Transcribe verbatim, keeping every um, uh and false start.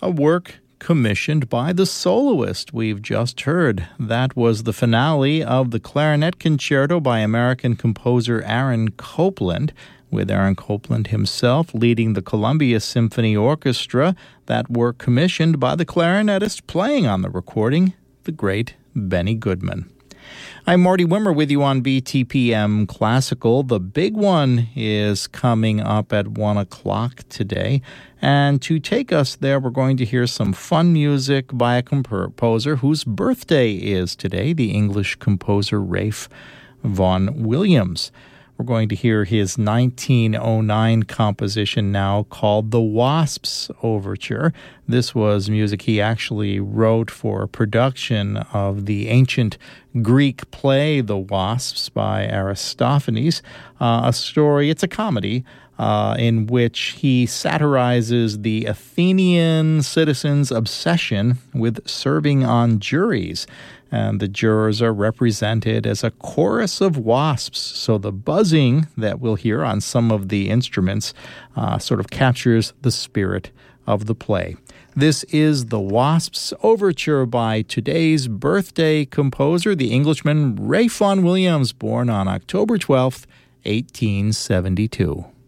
a work commissioned by the soloist we've just heard. That was the finale of the Clarinet Concerto by American composer Aaron Copland, with Aaron Copland himself leading the Columbia Symphony Orchestra. That work commissioned by the clarinetist playing on the recording, the great Benny Goodman. I'm Marty Wimmer with you on B T P M Classical. The big one is coming up at one o'clock today. And to take us there, we're going to hear some fun music by a composer whose birthday is today, the English composer Ralph Vaughan Williams. We're going to hear his nineteen oh nine composition now called The Wasps Overture. This was music he actually wrote for a production of the ancient Greek play The Wasps by Aristophanes, uh, a story, it's a comedy, uh, in which he satirizes the Athenian citizens' obsession with serving on juries. And the jurors are represented as a chorus of wasps. So the buzzing that we'll hear on some of the instruments uh, sort of captures the spirit of the play. This is The Wasps Overture by today's birthday composer, the Englishman Ralph Vaughan Williams, born on October twelfth, eighteen seventy-two.